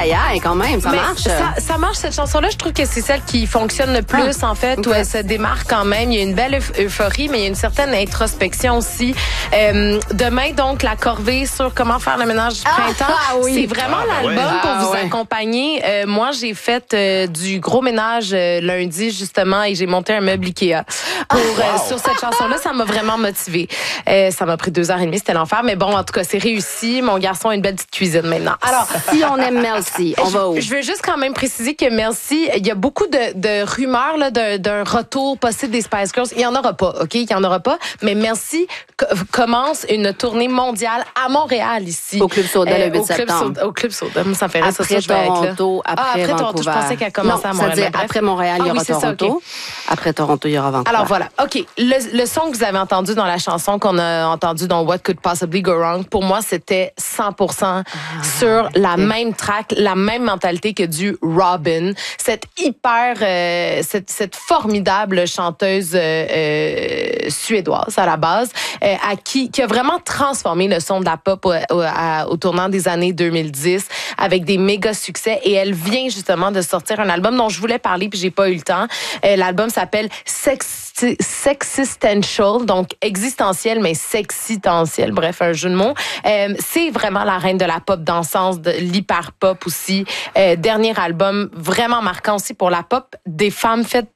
aïe, quand même, ça marche. Ça marche, cette chanson-là. Je trouve que c'est celle qui fonctionne le plus, en fait, où elle se démarque quand même. Il y a une belle euphorie, mais il y a une certaine introspection aussi. Demain, donc, la corvée sur comment faire le ménage du printemps. C'est vraiment l'album pour vous accompagner. Moi, j'ai fait du gros ménage lundi, justement, et j'ai monté un meuble Ikea. Sur cette chanson-là, ça m'a vraiment motivée. Ça m'a pris 2h30, c'était l'enfer. Mais bon, en tout cas, c'est réussi. Mon garçon a une belle petite cuisine maintenant. Alors, si on aime Mel C, on va où? Je veux juste quand même préciser que Mel C, il y a beaucoup de rumeurs là, d'un retour possible des Spice Girls. Il n'y en aura pas, OK? Il n'y en aura pas. Mais Mel C commence une tournée mondiale à Montréal, ici. Au Club Soda, le 8 septembre. Au Club Soda. Ça fait rire, après Toronto, après Vancouver. Toronto. Je pensais qu'elle commençait à Montréal. C'est-à-dire, après Montréal, il y aura Toronto. Okay. Après Toronto, il y aura Vancouver. Alors voilà, OK. Le son que vous avez entendu dans la chanson qu'on a entendu dans What Could Possibly Go Wrong, pour moi, c'était 100% sur la même track, la même mentalité que du Robyn. Cette formidable chanteuse suédoise à la base, qui a vraiment transformé le son de la pop au tournant des années 2010 avec des méga succès. Et elle vient justement de sortir un album dont je voulais parler puis j'ai pas eu le temps. L'album s'appelle Sexistential, donc existentiel mais sexitentiel, bref, un jeu de mots. C'est vraiment la reine de la pop dansance, de l'hyper pop aussi. Dernier album vraiment marquant aussi pour la pop, des femmes faites